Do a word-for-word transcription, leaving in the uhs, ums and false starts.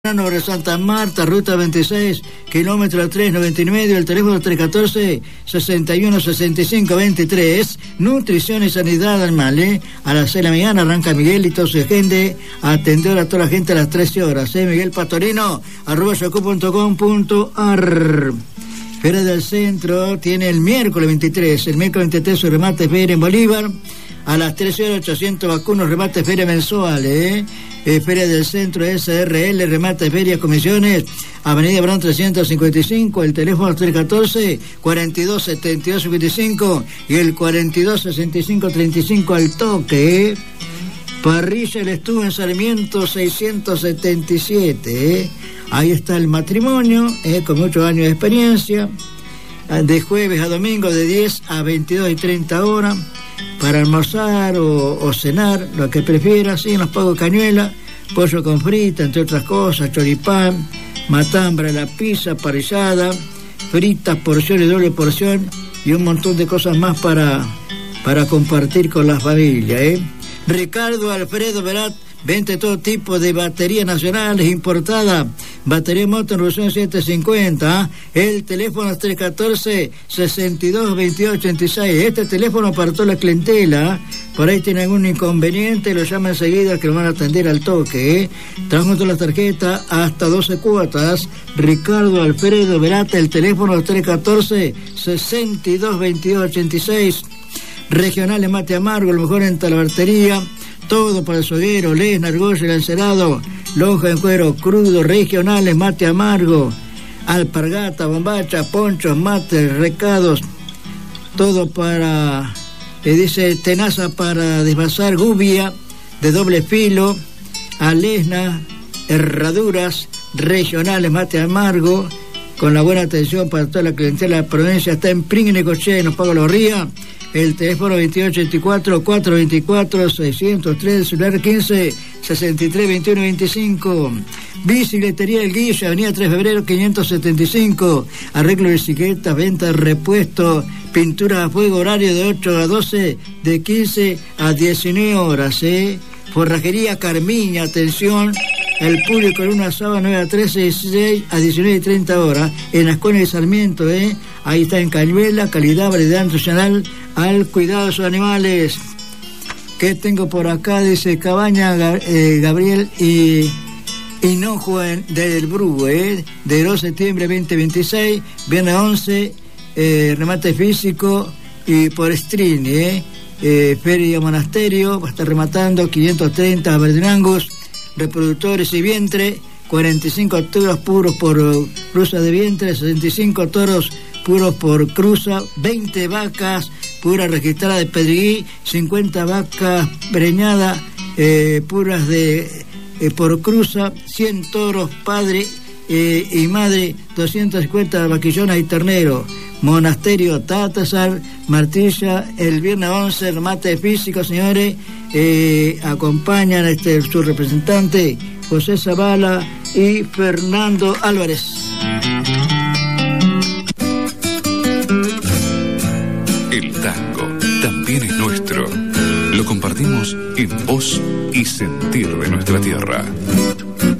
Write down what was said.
Sobre Santa Marta, ruta veintiséis, kilómetro tres noventa y medio, el teléfono tres uno cuatro, seis uno, seis cinco dos tres. Nutrición y sanidad animal, ¿eh? A las seis de la mañana arranca Miguel y toda su gente a atender a toda la gente a las trece horas, ¿eh? Miguel Pastorino, arroba yahoo punto com punto ar. Feria del Centro tiene el miércoles veintitrés, el miércoles veintitrés su remate feria en Bolívar. A las trece horas, ochocientos vacunos, remate feria mensual, ¿eh? eh Feria del Centro S R L, remate feria, comisiones, Avenida Brown trescientos cincuenta y cinco, el teléfono tres uno cuatro, cuarenta y dos setenta y dos cincuenta y cinco y el cuarenta y dos sesenta y cinco treinta y cinco al toque, ¿eh? Parrilla El Estuvo en Sarmiento seiscientos setenta y siete, ¿eh? Ahí está el matrimonio, ¿eh? Con muchos años de experiencia, de jueves a domingo de diez a veintidós y treinta horas, para almorzar o, o cenar, lo que prefiera, sí, nos pago cañuela, pollo con frita, entre otras cosas, choripán, matambre, la pizza, parrillada, fritas, porciones, doble porción y un montón de cosas más para, para compartir con la familia, ¿eh? Ricardo Alfredo Verat vende todo tipo de baterías nacionales importadas, batería moto en revolución setecientos cincuenta, ¿eh? El teléfono es tres uno cuatro, sesenta y dos veintidós ochenta y seis, este teléfono para toda la clientela, por ahí tiene algún inconveniente, lo llama enseguida que lo van a atender al toque, ¿eh? Trabajan todas las tarjetas hasta doce cuotas. Ricardo Alfredo Verata, el teléfono es tres uno cuatro, sesenta y dos veintidós ochenta y seis. Regionales Mate Amargo, lo mejor en talabartería, todo para el soguero, lesna, argolla, el encerado, lonja en cuero crudo, regionales, mate amargo, alpargata, bombacha, ponchos, mates, recados, todo para, le dice, tenaza para desvasar, gubia de doble filo, alesna, herraduras, regionales, mate amargo, con la buena atención para toda la clientela de la provincia. Está en Pring y Necochea, nos paga los rías. El teléfono veintiocho ochenta y cuatro, cuatrocientos veinticuatro, seiscientos tres, el celular quince, sesenta y tres, veintiuno, veinticinco. Bicicletería El Guille, avenida tres de febrero, quinientos setenta y cinco. Arreglo de bicicletas, venta de repuesto, pintura a fuego, horario de ocho a doce, de quince a diecinueve horas, ¿eh? Forrajería Carmiña, atención, el público en una sábado nueve a trece, dieciséis a diecinueve y treinta horas, en Ascona y Sarmiento, ¿eh? Ahí está en Cañuela, calidad, variedad nutricional al cuidado de sus animales. ¿Qué tengo por acá? Dice Cabaña, eh, Gabriel y Hinojo del Brugo, ¿eh? De dos de septiembre veinte veintiséis, viernes once, eh, remate físico y por stream, ¿eh? Eh, Feria Monasterio, va a estar rematando quinientos treinta Verdenangus, reproductores y vientre, cuarenta y cinco toros puros por cruza de vientre, sesenta y cinco toros puros por cruza, veinte vacas puras registradas de Pedriguí, cincuenta vacas preñadas eh, puras de eh, por cruza, cien toros padre eh, y madre, doscientos cincuenta vaquillonas y terneros. Monasterio Tatasar, Martilla, el viernes once, remate físico, señores, eh, acompañan este, su representante, José Zavala y Fernando Álvarez. El tango también es nuestro. Lo compartimos en voz y sentir de nuestra tierra.